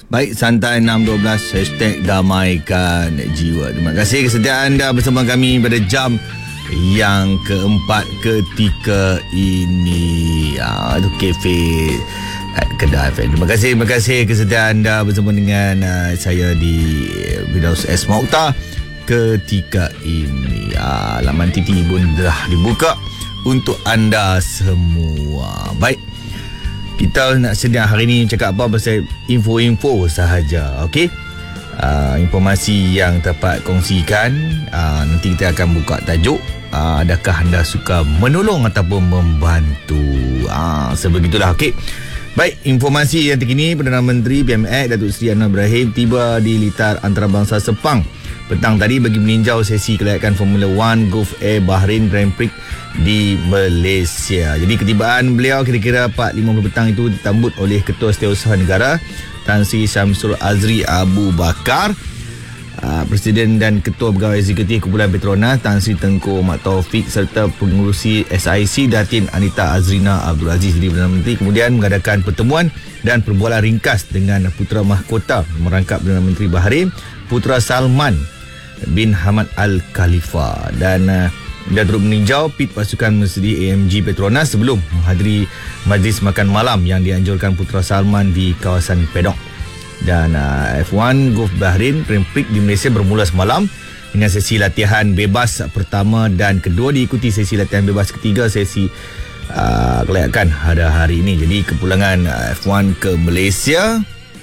Baik, Santai 612 #damaikan jiwa. Terima kasih kesediaan anda bersama kami pada jam yang keempat ketika ini. Itu kafe Kedah FM. Terima kasih kesediaan anda bersama dengan saya di Firdaus S. Mokhtar ketika ini. Laman TT pun dah dibuka untuk anda semua. Baik, kita nak sedia hari ni cakap apa pasal info-info sahaja. Okey, informasi yang dapat kongsikan. Nanti kita akan buka tajuk, adakah anda suka menolong ataupun membantu. Sebegitulah. Okey, baik, informasi yang terkini. Perdana Menteri BMX Datuk Seri Anwar Ibrahim tiba di litar antarabangsa Sepang petang tadi bagi meninjau sesi kelayakan Formula 1 Gulf Air Bahrain Grand Prix di Malaysia. Jadi ketibaan beliau kira-kira 4.50 petang itu ditambut oleh Ketua Setiausaha Negara Tan Sri Syamsul Azri Abu Bakar, Presiden dan Ketua Pegawai Eksekutif Kumpulan Petronas Tan Sri Tengku Mat Taufik serta pengurusi SIC Datin Anita Azrina Abdul Aziz. Jadi Perdana Menteri kemudian mengadakan pertemuan dan perbualan ringkas dengan Putera Mahkota merangkap Perdana Menteri Bahrain Putera Salman bin Hamad Al Khalifa dan dia turut meninjau pit pasukan Mercedes AMG Petronas sebelum menghadiri majlis makan malam yang dianjurkan Putera Salman di kawasan Pedok. Dan F1 Gulf Bahrain Grand Prix di Malaysia bermula semalam dengan sesi latihan bebas pertama dan kedua, diikuti sesi latihan bebas ketiga sesi kelayakan pada hari ini. Jadi kepulangan F1 ke Malaysia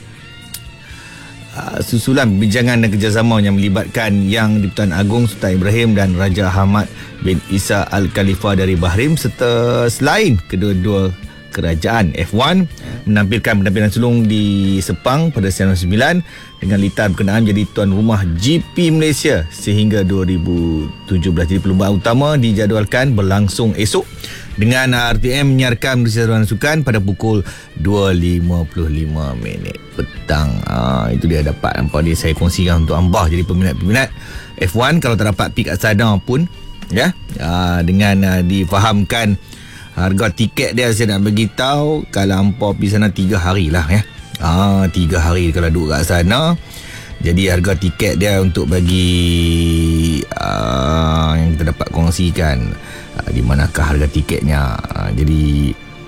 susulan perbincangan dan kerjasama yang melibatkan Yang di-Pertuan Agong Sultan Ibrahim dan Raja Hamad bin Isa Al Khalifa dari Bahrain serta selain kedua-dua kerajaan. F1 menampilkan penampilan sulung di Sepang pada 1999 dengan litar berkenaan menjadi tuan rumah GP Malaysia sehingga 2017. Jadi perlumbaan utama dijadualkan berlangsung esok dengan RTM menyiarkan berisiran sukan pada pukul 2.55 petang. Itu dia dapat nampak dia saya kongsikan untuk anda. Jadi peminat-peminat F1 kalau tak dapat pergi kat sana pun dengan difahamkan harga tiket dia, saya nak beritahu kalau hampa pergi sana 3 hari lah 3 hari kalau duduk kat sana. Jadi harga tiket dia untuk bagi yang kita dapat kongsikan di manakah harga tiketnya. Jadi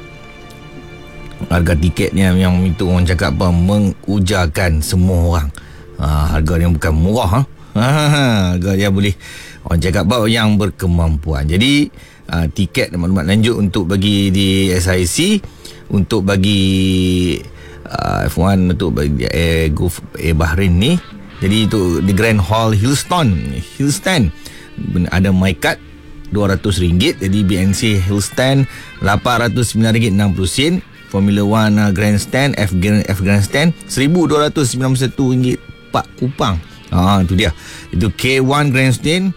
harga tiketnya yang itu orang cakap apa, mengujarkan semua orang. Harga yang bukan murah. Harga dia boleh orang cakap apa, yang berkemampuan. Jadi tiket dan maklumat lanjut untuk bagi di SIC untuk bagi F1 untuk bagi Gulf Air Bahrain ni. Jadi itu di Grand Hall Hillston ada MyCard RM200. Jadi BNC Hillston RM809.60. Formula 1 Grandstand F Grandstand RM1,291 4 kupang. Itu dia. Itu K1 Grandstand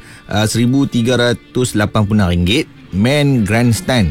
RM1,386. Man Grandstand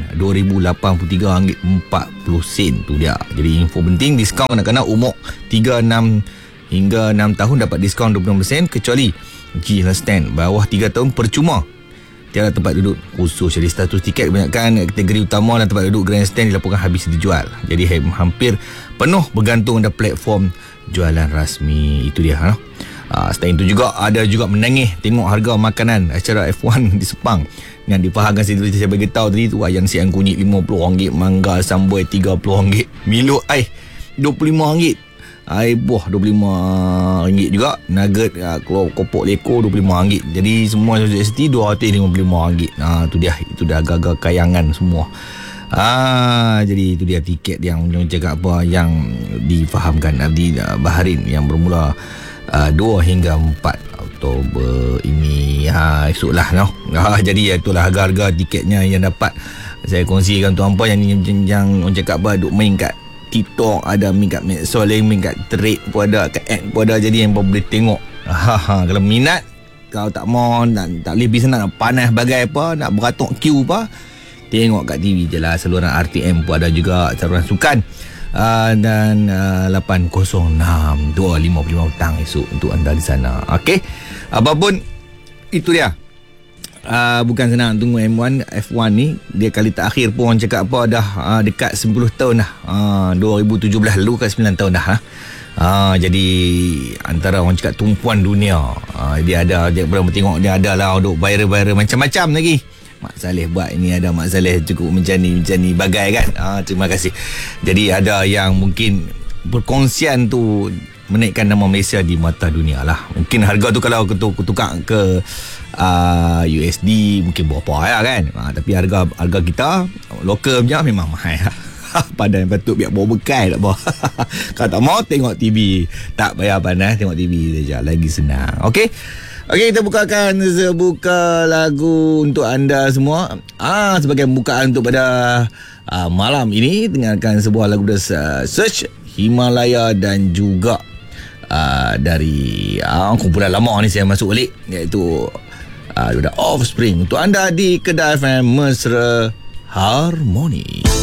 RM2,083.40. Tu dia. Jadi info penting, diskaun anak-anak umur 36 hingga 6 tahun dapat diskaun 20% kecuali G Stand bawah 3 tahun percuma. Tiada tempat duduk khusus. Jadi status tiket kebanyakan kategori utama dan tempat duduk grandstand dilaporkan habis dijual. Jadi hampir penuh bergantung pada platform jualan rasmi. Itu dia. Selain itu juga ada juga menangis tengok harga makanan acara F1 di Sepang. Yang difahamkan saya bagi tahu tadi tu, ayam siang kunyit RM50, mangga sambal RM30, Milo ais RM25, air buah RM25 juga, nugget keluar kopok leko RM25. Jadi semua ST RM255. Tu dia, itu dah agak-agak kayangan semua. Jadi itu dia tiket yang cakap apa yang difahamkan di Bahrain yang bermula 2 hingga 4 Oktober ini. Esoklah jadi itulah harga-harga tiketnya yang dapat saya kongsikan tu hampa. Yang orang cakap apa, duk main kat TikTok, ada main kat Medsos, main kat Trade pun ada, kat Ad pun ada. Jadi yang boleh tengok. Kalau minat, kalau tak mau tak boleh pergi sana, nak panas bagai apa, nak beratuk queue apa, tengok kat TV je lah. Saluran RTM pun ada juga saluran sukan. Dan 806 2.55 petang esok untuk anda di sana. Okey, apapun itu dia. Bukan senang tunggu F1 ni. Dia kali terakhir pun orang cakap apa dah dekat 10 tahun dah. 2017 lalu kan 9 tahun dah. Jadi antara orang cakap tumpuan dunia. Dia pernah tengok dia ada lah untuk viral-viral macam-macam lagi. Mak Saleh buat ini, ada Mak Saleh cukup macam ni bagai kan. Terima kasih. Jadi ada yang mungkin perkongsian tu menaikkan nama Malaysia di mata dunia lah. Mungkin harga tu kalau tukar ke USD mungkin berapa ya kan. Tapi harga kita lokal punya memang mahal. Padahal patut biar bawa bekal tak apa. Kalau tak mau tengok TV, tak payah panas, tengok TV saja, lagi senang. Okey, kita buka lagu untuk anda semua. Sebagai pembukaan untuk pada malam ini, dengarkan sebuah lagu dari Search, Himalaya dan juga dari kumpulan lama ni saya masuk balik, iaitu Offspring untuk anda di Kedah FM Mesra Harmoni.